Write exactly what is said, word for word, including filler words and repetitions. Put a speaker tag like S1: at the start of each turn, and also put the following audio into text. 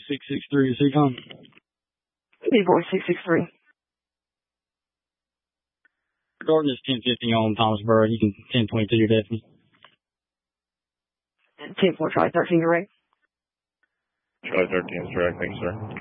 S1: six six three, is he gone?
S2: B-Boy six six three.
S1: Regarding this ten fifty on Thomasboro, you can ten twenty-two your deputy.
S2: ten four, try thirteen, direct.
S3: Charlie thirteen is direct, thanks, sir.